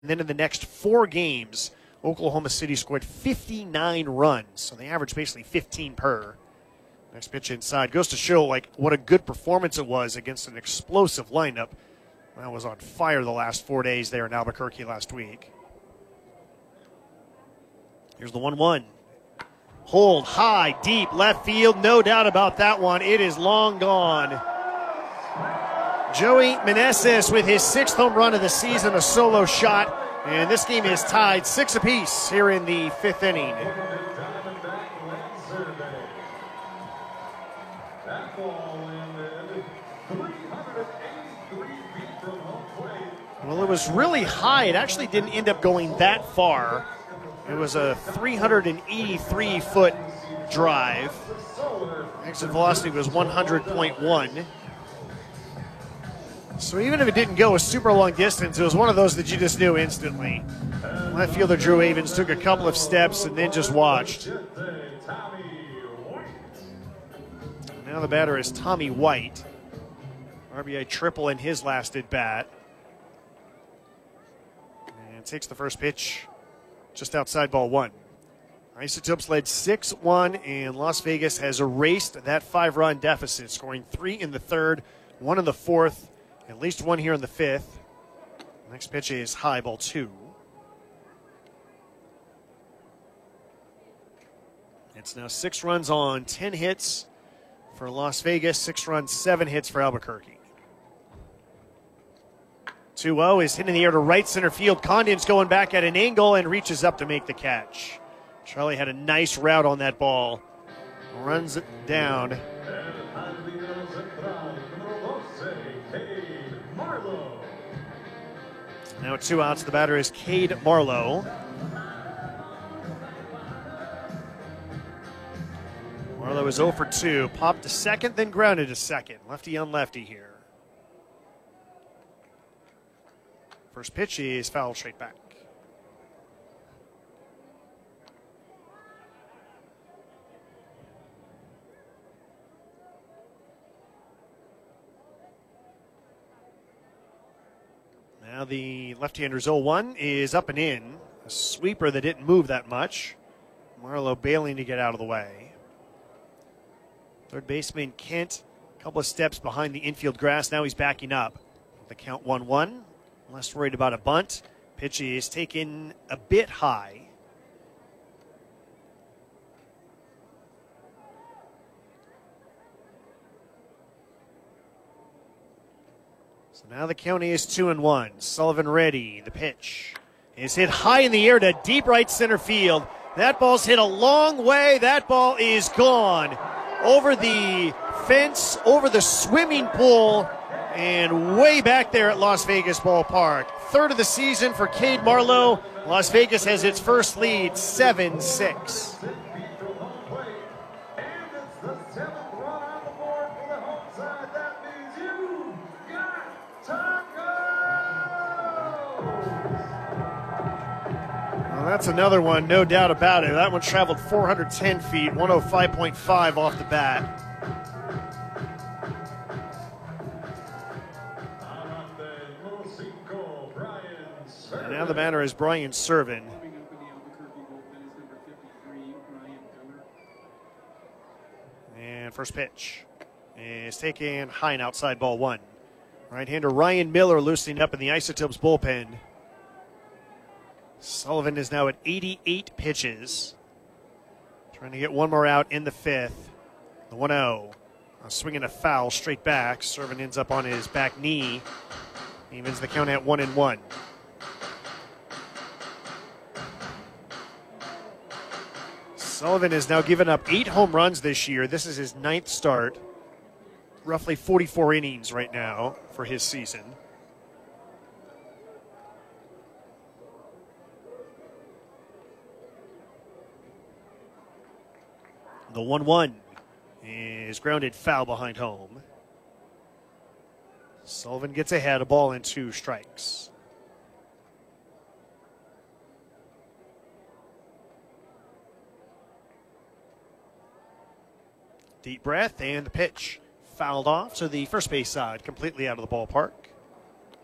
And then in the next 4 games, Oklahoma City scored 59 runs. So they averaged basically 15 per. Next pitch inside. Goes to show what a good performance it was against an explosive lineup. That was on fire the last 4 days there in Albuquerque last week. Here's the 1-1. Hold high, deep, left field. No doubt about that one. It is long gone. Joey Meneses with his 6th home run of the season, a solo shot. And this game is tied 6 apiece here in the 5th inning. Well, it was really high. It actually didn't end up going that far. It was a 383-foot drive. Exit velocity was 100.1. So even if it didn't go a super long distance, it was one of those that you just knew instantly. Left fielder Drew Avens took a couple of steps and then just watched. Now the batter is Tommy White. RBI triple in his last at bat. And takes the first pitch just outside ball 1. Isotopes led 6-1, and Las Vegas has erased that 5-run deficit, scoring 3 in the 3rd, 1 in the 4th, at least 1 here in the 5th. Next pitch is high, ball 2. It's now 6 runs on 10 hits for Las Vegas, 6 runs, 7 hits for Albuquerque. 2-0 is hit in the air to right center field. Condon's going back at an angle and reaches up to make the catch. Charlie had a nice route on that ball. Runs it down. Now 2 outs. The batter is Cade Marlowe. Marlowe is 0 for 2. Popped to second, then grounded to second. Lefty on lefty here. First pitch is fouled straight back. Now the left-hander's 0-1 is up and in. A sweeper that didn't move that much. Marlowe bailing to get out of the way. Third baseman Kent, a couple of steps behind the infield grass. Now he's backing up. The count 1-1. Less worried about a bunt. Pitch is taken a bit high. So now the count is 2-1. Sullivan ready. The pitch is hit high in the air to deep right center field. That ball's hit a long way. That ball is gone. Over the fence, over the swimming pool, and way back there at Las Vegas Ballpark. 3rd of the season for Cade Marlowe. Las Vegas has its first lead, 7-6. Well, that's another one, no doubt about it. That one traveled 410 feet, 105.5 off the bat. Now the batter is Brian Servin. And first pitch is taken high and outside ball 1. Right-hander Ryan Miller loosening up in the Isotopes bullpen. Sullivan is now at 88 pitches. Trying to get one more out in the 5th. The 1-0. Swinging a foul straight back. Servin ends up on his back knee. Evens the count at 1-1. Sullivan has now given up 8 home runs this year. This is his 9th start. Roughly 44 innings right now for his season. The 1-1 is grounded foul behind home. Sullivan gets ahead, a ball and 2 strikes. Deep breath, and the pitch fouled off to the first base side, completely out of the ballpark.